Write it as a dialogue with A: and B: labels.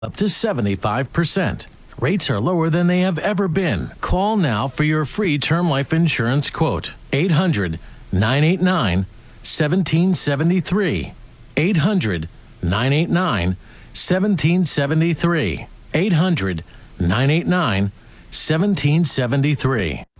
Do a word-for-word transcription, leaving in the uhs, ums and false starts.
A: up to seventy-five percent. Rates are lower than they have ever been. Call now for your free term life insurance quote. eight hundred, nine eight nine, one seven seven three. eight hundred, nine eight nine, one seven seven three. eight hundred, nine eight nine, one seven seven three.